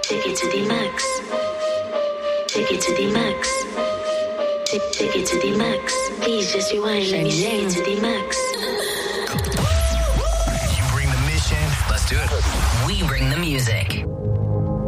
Take it to the max. Take it to the max. Take it to the max. Please just rewind. Let me take it to the max. You bring the mission. Let's do it. We bring the music.